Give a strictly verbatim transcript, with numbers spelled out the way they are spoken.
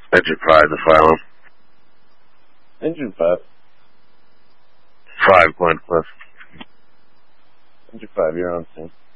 Engine five, the file. Engine five. Five, Glenn Cliff. Engine five, you're on scene.